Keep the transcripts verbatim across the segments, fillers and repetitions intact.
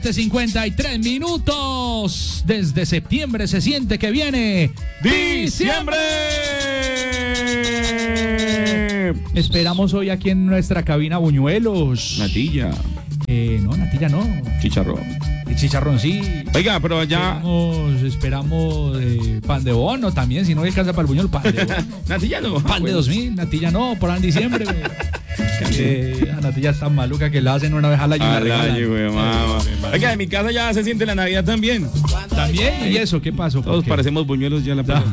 cincuenta y tres minutos. Desde septiembre se siente que viene diciembre. Esperamos hoy aquí en nuestra cabina buñuelos. Natilla. Eh, no, natilla no. Chicharrón. Chicharrón sí. Oiga, pero allá. Esperamos, esperamos eh, pan de bono también. Si no alcanza para el buñuelo, pan de bono. Natilla no. Pan de dos mil, natilla no, por ahí en diciembre. Eh, la natilla es tan maluca que la hacen una vez al año. Al año, güey, mamá. Oiga, en mi casa ya se siente la Navidad también. ¿También? ¿Y eso? ¿Qué pasó? Todos parecemos buñuelos ya la no.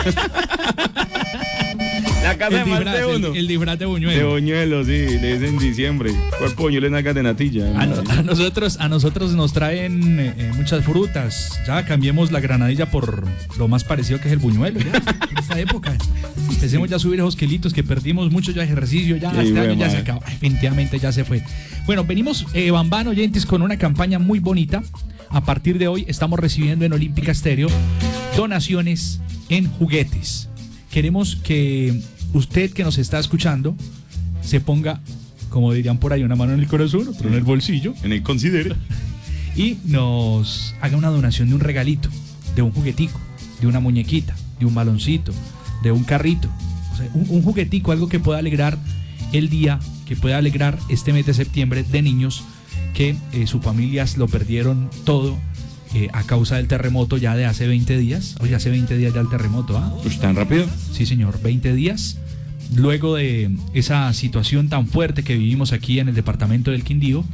La casa el de más disfraz, de uno. El, el disfraz de buñuelo. De buñuelo, sí, le dicen diciembre. Cuerpo buñuelo en acá de natilla. A, no, a nosotros a nosotros nos traen eh, muchas frutas. Ya cambiemos la granadilla por lo más parecido que es el buñuelo, ya, en esta época. Empecemos ya a subir esos kilitos que perdimos mucho ya ejercicio, ya sí, este año ya se acabó. Definitivamente ya se fue. Bueno, venimos, eh, Bambán oyentes, con una campaña muy bonita. A partir de hoy estamos recibiendo en Olímpica Estéreo donaciones en juguetes. Queremos que usted que nos está escuchando se ponga, como dirían por ahí, una mano en el corazón, otra en el bolsillo, en el considere, y nos haga una donación de un regalito, de un juguetico, de una muñequita, de un baloncito, de un carrito, o sea, un, un juguetico, algo que pueda alegrar el día, que pueda alegrar este mes de septiembre de niños que eh, sus familias lo perdieron todo eh, a causa del terremoto ya de hace veinte días. Oye, hace veinte días ya el terremoto, ¿ah? Pues tan rápido. Sí, señor, veinte días. Luego de esa situación tan fuerte que vivimos aquí en el departamento del Quindío,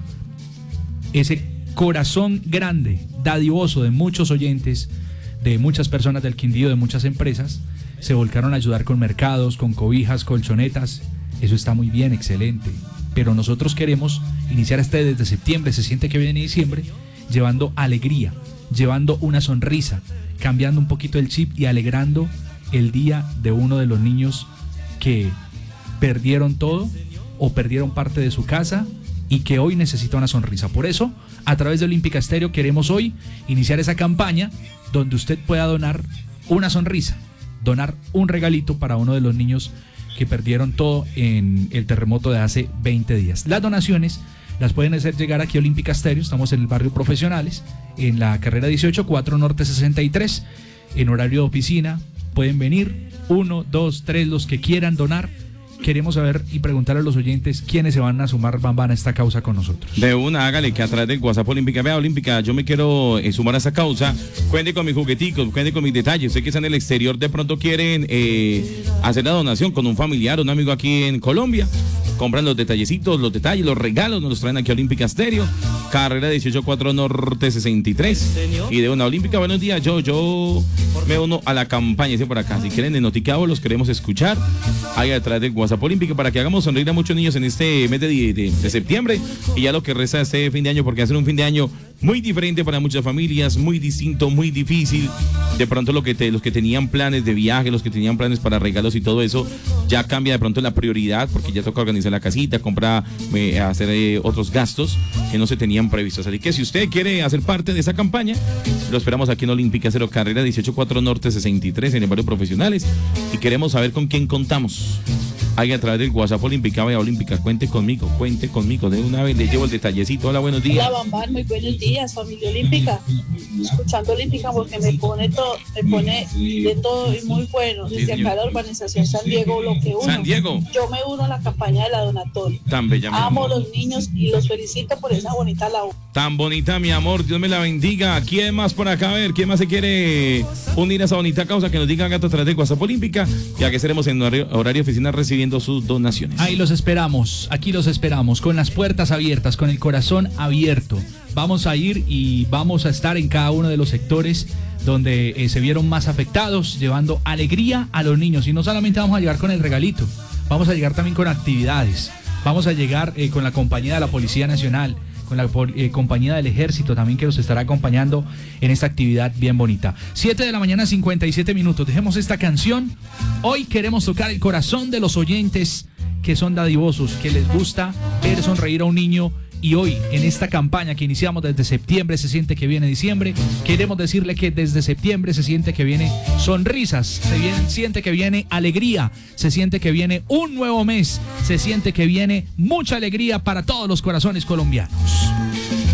ese corazón grande, dadivoso de muchos oyentes, de muchas personas del Quindío, de muchas empresas, se volcaron a ayudar con mercados, con cobijas, colchonetas. Eso está muy bien, excelente. Pero nosotros queremos iniciar este desde septiembre, se siente que viene diciembre, llevando alegría, llevando una sonrisa, cambiando un poquito el chip y alegrando el día de uno de los niños que perdieron todo o perdieron parte de su casa y que hoy necesita una sonrisa. Por eso, a través de Olímpica Estéreo queremos hoy iniciar esa campaña donde usted pueda donar una sonrisa, donar un regalito para uno de los niños que perdieron todo en el terremoto de hace veinte días. Las donaciones las pueden hacer llegar aquí a Olímpica Estéreo. Estamos en el barrio Profesionales, en la carrera dieciocho, cuatro Norte sesenta y tres, en horario de oficina. Pueden venir uno, dos, tres, los que quieran donar. Queremos saber y preguntarle a los oyentes quiénes se van a sumar, Bambán, a esta causa con nosotros. De una, hágale que a través del WhatsApp Olímpica, vea Olímpica, yo me quiero eh, sumar a esta causa, cuente con mis jugueticos, cuente con mis detalles. Usted que está en el exterior de pronto quieren eh, hacer la donación con un familiar, un amigo aquí en Colombia, compran los detallecitos, los detalles, los regalos, nos los traen aquí a Olímpica Estéreo, carrera dieciocho cuatro Norte sesenta y tres, y de una Olímpica, buenos días, yo, yo me uno a la campaña, dice por acá, si quieren de Noticabo, los queremos escuchar, ahí atrás del WhatsApp Olímpica, para que hagamos sonreír a muchos niños en este mes de, de, de septiembre, y ya lo que resta este fin de año, porque hacer un fin de año muy diferente para muchas familias, muy distinto, muy difícil. De pronto lo que te, los que tenían planes de viaje, los que tenían planes para regalos y todo eso, ya cambia de pronto la prioridad, porque ya toca organizar la casita, comprar, eh, hacer eh, otros gastos que no se tenían previstos. Así que si usted quiere hacer parte de esa campaña, lo esperamos aquí en Olímpica Cero, carrera dieciocho cuatro Norte sesenta y tres, en el barrio Profesionales, y queremos saber con quién contamos. Ahí a través del WhatsApp Olímpica, vaya Olímpica, cuente conmigo, cuente conmigo, de una vez le llevo el detallecito. Hola, buenos días. Hola, Bambán, muy buenos días, familia Olímpica. Escuchando Olímpica porque me pone todo, me pone de todo y muy bueno. Desde acá la urbanización San Diego, lo que uno. San Diego. Yo me uno a la campaña de la donatoria. Tan bella, mi Amo amor. a los niños y los felicito por esa bonita labor. Tan bonita, mi amor, Dios me la bendiga. ¿Quién más por acá? A ver, ¿quién más se quiere unir a esa bonita causa? Que nos diga gato a través de WhatsApp Olímpica, ya que estaremos en horario, horario oficina recibiendo sus donaciones. Ahí los esperamos, aquí los esperamos, con las puertas abiertas, con el corazón abierto. Vamos a ir y vamos a estar en cada uno de los sectores donde eh, se vieron más afectados, llevando alegría a los niños. Y no solamente vamos a llegar con el regalito, vamos a llegar también con actividades. Vamos a llegar eh, con la compañía de la Policía Nacional, con la eh, compañía del Ejército también, que nos estará acompañando en esta actividad bien bonita. siete de la mañana, cincuenta y siete minutos. Dejemos esta canción. Hoy queremos tocar el corazón de los oyentes que son dadivosos, que les gusta ver sonreír a un niño. Y hoy, en esta campaña que iniciamos desde septiembre, se siente que viene diciembre, queremos decirle que desde septiembre se siente que viene sonrisas, se viene, siente que viene alegría, se siente que viene un nuevo mes, se siente que viene mucha alegría para todos los corazones colombianos.